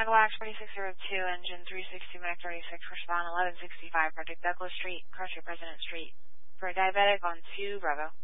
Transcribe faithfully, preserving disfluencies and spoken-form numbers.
Megalax forty-six oh two, engine three sixty, Mac thirty-six, respond eleven sixty-five, Project Douglas Street, Crusher President Street, for a diabetic on two Bravo.